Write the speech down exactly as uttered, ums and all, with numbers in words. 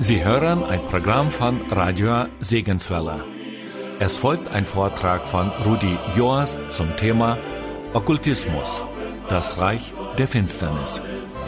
Sie hören ein Programm von Radio Segenswelle. Es folgt ein Vortrag von Rudi Joas zum Thema Okkultismus, das Reich der Finsternis.